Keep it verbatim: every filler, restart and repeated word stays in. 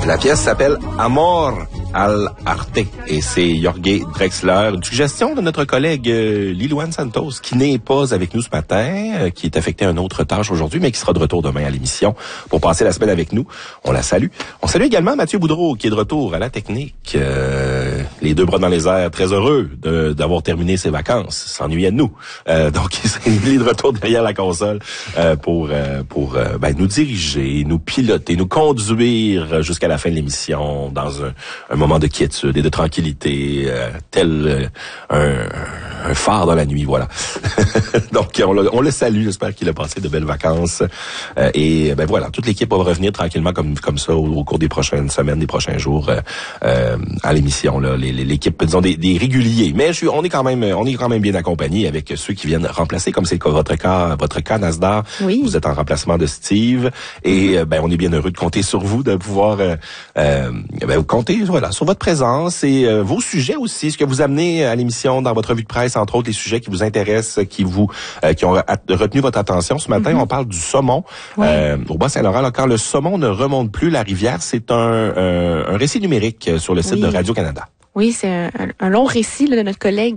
La pièce s'appelle Amor al Arte et c'est Jorge Drexler, une suggestion de notre collègue euh, Lilouane Santos qui n'est pas avec nous ce matin, euh, qui est affecté à une autre tâche aujourd'hui, mais qui sera de retour demain à l'émission pour passer la semaine avec nous. On la salue. On salue également Mathieu Boudreau qui est de retour à la technique, euh, les deux bras dans les airs, très heureux de, d'avoir terminé ses vacances, s'ennuyait de nous. Euh, donc il est de retour derrière la console euh, pour euh, pour euh, ben, nous diriger, nous piloter, nous conduire jusqu'à la fin de l'émission dans un, un moment de quiétude et de tranquillité, euh, tel euh, un, un phare dans la nuit, voilà. Donc, on le, on le salue, j'espère qu'il a passé de belles vacances. Euh, et ben voilà, toute l'équipe va revenir tranquillement comme comme ça au, au cours des prochaines semaines, des prochains jours euh, euh, à l'émission. Là, les, les, l'équipe, disons des, des réguliers, mais je suis, on est quand même, on est quand même bien accompagné avec ceux qui viennent remplacer, comme c'est le cas, votre cas, votre cas Nasdaq. Oui. Vous êtes en remplacement de Steve et mm-hmm. ben on est bien heureux de compter sur vous, de pouvoir euh, euh, ben, compter voilà sur votre présence et euh, vos sujets aussi, ce que vous amenez à l'émission dans votre revue de presse, entre autres les sujets qui vous intéressent, qui vous euh, qui ont retenu votre attention. Ce matin, mm-hmm. on parle du saumon oui. euh, au Bas-Saint-Laurent. Là, quand le saumon ne remonte plus la rivière, c'est un, un, un récit numérique sur le site oui. de Radio-Canada. Oui, c'est un, un long récit là, de notre collègue